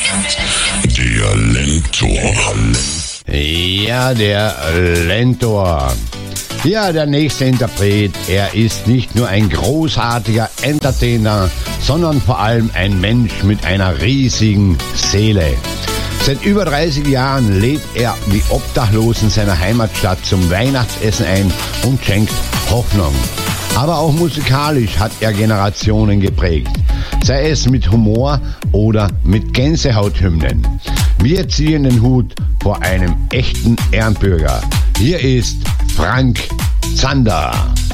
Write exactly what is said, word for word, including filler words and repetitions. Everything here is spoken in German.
Der Lentor. Ja, der Lentor. Ja, der nächste Interpret, er ist nicht nur ein großartiger Entertainer, sondern vor allem ein Mensch mit einer riesigen Seele. Seit über dreißig Jahren lädt er die Obdachlosen seiner Heimatstadt zum Weihnachtsessen ein und schenkt Hoffnung. Aber auch musikalisch hat er Generationen geprägt, sei es mit Humor oder mit Gänsehauthymnen. Wir ziehen den Hut vor einem echten Ehrenbürger. Hier ist Frank Zander.